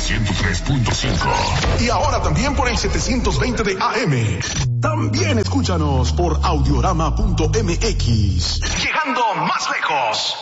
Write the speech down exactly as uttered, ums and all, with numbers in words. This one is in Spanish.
ciento tres punto cinco. Y ahora también por el setecientos veinte de A M. También escúchanos por audiorama punto m x. Llegando más lejos.